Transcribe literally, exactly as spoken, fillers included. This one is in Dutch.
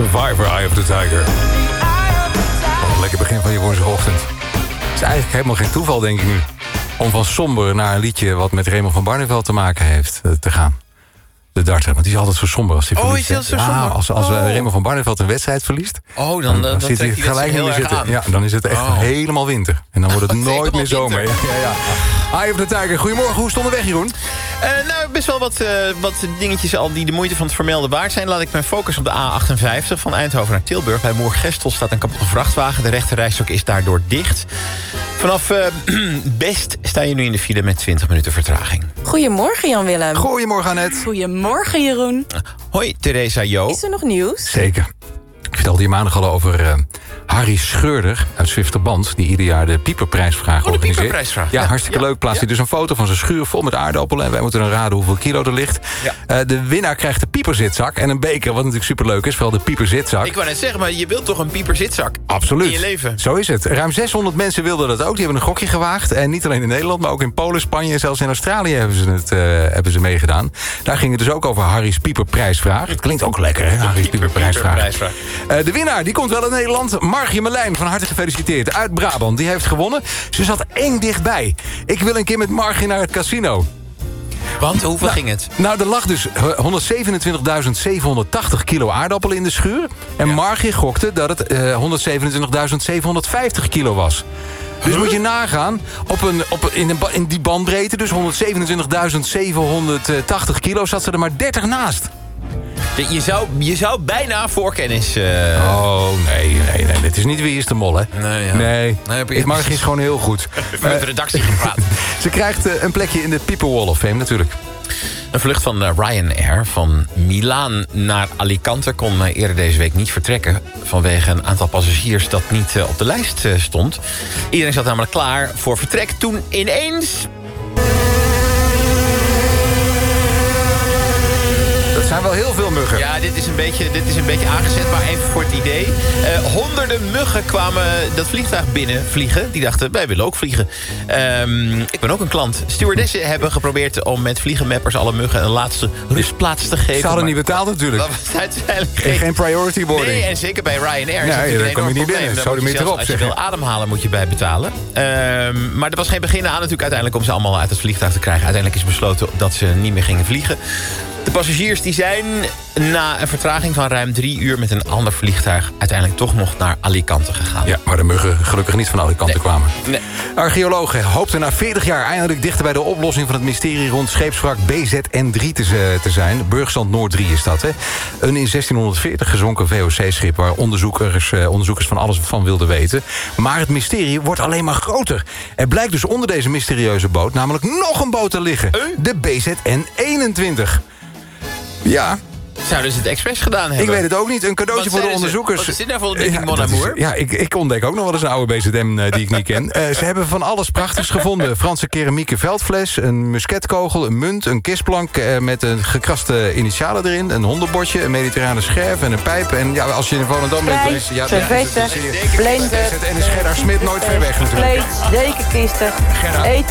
Survivor, Eye of the Tiger. Wat een lekker begin van je woensdagochtend. Het is eigenlijk helemaal geen toeval, denk ik nu, om van somber naar een liedje wat met Raymond van Barneveld te maken heeft te gaan. De darter, want die is altijd zo somber als hij oh, verliest. Oh, is hij zo somber? Ja, als als oh. uh, Raymond van Barneveld een wedstrijd verliest... Oh, dan, dan, dan, dan zit hij gelijk niet meer zitten. aan. Ja, dan is het echt oh. helemaal winter. En dan wordt het nooit meer zomer. Ja, ja, ja. Eye of the Tiger, goedemorgen. Hoe stond de weg, Jeroen? Uh, nou, best wel wat, uh, wat dingetjes al die de moeite van het vermelden waard zijn. Laat ik mijn focus op de A achtenvijftig van Eindhoven naar Tilburg. Bij Moergestel staat een kapotte vrachtwagen. De rechterrijstok is daardoor dicht. Vanaf uh, Best sta je nu in de file met twintig minuten vertraging. Goedemorgen, Jan-Willem. Goedemorgen, Annette. Goedemorgen, Jeroen. Hoi, Theresa Jo. Is er nog nieuws? Zeker. Ik vertelde je maandag al over uh, Harry Scheurder uit Zwifterband... die ieder jaar de Pieperprijsvraag oh, de organiseert. Pieperprijsvraag. Ja, ja, hartstikke ja, leuk. Plaatst hij ja. dus een foto van zijn schuur vol met aardappelen... en wij moeten dan raden hoeveel kilo er ligt. Ja. Uh, de winnaar krijgt de pieperzitzak en een beker... wat natuurlijk superleuk is, vooral de pieperzitzak. Ik wou net zeggen, maar je wilt toch een pieperzitzak? Absoluut. In je leven? Zo is het. Ruim zeshonderd mensen wilden dat ook. Die hebben een gokje gewaagd. En niet alleen in Nederland, maar ook in Polen, Spanje... en zelfs in Australië hebben ze, het, uh, hebben ze meegedaan. Daar ging het dus ook over Harry's Pieperprijsvraag. Het klinkt ook lekker, hè? Harry's Pieperprijsvraag. Uh, de winnaar, die komt wel in Nederland. Margje Merlijn, van harte gefeliciteerd. Uit Brabant, die heeft gewonnen. Ze zat eng dichtbij. Ik wil een keer met Margje naar het casino. Want, hoeveel nou, ging het? Nou, er lag dus honderdzevenentwintigduizend zevenhonderdtachtig kilo aardappelen in de schuur. En ja. Margje gokte dat het uh, honderdzevenentwintigduizend zevenhonderdvijftig kilo was. Dus huh? moet je nagaan, op een, op, in, een, in die bandbreedte, dus honderdzevenentwintigduizend zevenhonderdtachtig kilo... zat ze er maar dertig naast. Je zou, je zou bijna voorkennis... Uh... Oh, nee, nee, nee. Dit is niet Wie is de Mol, hè? Nee, ja. Nee, nee Margje is gewoon heel goed. Met de redactie gepraat. Ze krijgt uh, een plekje in de People Wall of Fame, natuurlijk. Een vlucht van uh, Ryanair van Milaan naar Alicante... kon uh, eerder deze week niet vertrekken... vanwege een aantal passagiers dat niet uh, op de lijst uh, stond. Iedereen zat namelijk klaar voor vertrek. Toen ineens... Er zijn wel heel veel muggen. Ja, dit is een beetje, dit is een beetje aangezet, maar even voor het idee. Uh, honderden muggen kwamen dat vliegtuig binnenvliegen. Die dachten, wij willen ook vliegen. Um, ik ben ook een klant. Stewardessen hebben geprobeerd om met vliegenmappers... alle muggen een laatste rustplaats te geven. Ze hadden niet betaald natuurlijk. Geen, geen priority boarding. Nee, en zeker bij Ryanair. Nee, daar kom je niet binnen. Zou je erop Als je wil ademhalen moet je bij betalen. Um, maar er was geen begin aan natuurlijk uiteindelijk... om ze allemaal uit het vliegtuig te krijgen. Uiteindelijk is besloten dat ze niet meer gingen vliegen. De passagiers die zijn na een vertraging van ruim drie uur... met een ander vliegtuig uiteindelijk toch nog naar Alicante gegaan. Ja, maar de muggen gelukkig niet van Alicante nee. kwamen. Nee. Archeologen hoopten na veertig jaar eindelijk dichter bij de oplossing... van het mysterie rond scheepswrak B Z N drie te, te zijn. Burgzand Noord drie is dat, hè? Een in zestienhonderdveertig gezonken V O C-schip... waar onderzoekers, eh, onderzoekers van alles van wilden weten. Maar het mysterie wordt alleen maar groter. Er blijkt dus onder deze mysterieuze boot... namelijk nog een boot te liggen. Uh? De B Z N eenentwintig. Ja. Zouden ze het expres gedaan hebben? Ik weet het ook niet. Een cadeautje voor de onderzoekers. Wat is dit nou voor een ja, Mon Amour? Ja, ik, ik ontdek ook nog wel eens een oude B Z M uh, die ik niet ken. Uh, ze hebben van alles prachtigs gevonden. Franse keramieke veldfles, een musketkogel, een munt, een kistplank... Uh, met een gekraste initialen erin, een hondenbordje... een mediterrane scherf en een pijp. En ja, als je in Volendam bent... Rijst, ja, servetten, blender... En is Gerda Smit nooit ver weg natuurlijk. Kleed, dekenkisten, eten,